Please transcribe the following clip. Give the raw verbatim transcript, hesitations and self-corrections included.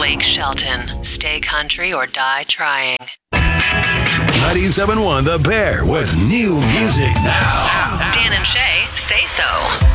Blake Shelton. Stay country or die trying. ninety-seven point one The Bear with new music now. Dan and Shay say so.